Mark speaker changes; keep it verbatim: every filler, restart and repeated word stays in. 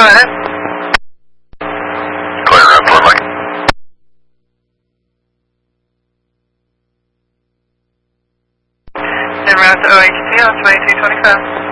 Speaker 1: go ahead.
Speaker 2: Clear up for Mike.
Speaker 1: En route to O H T on twenty-two twenty-five.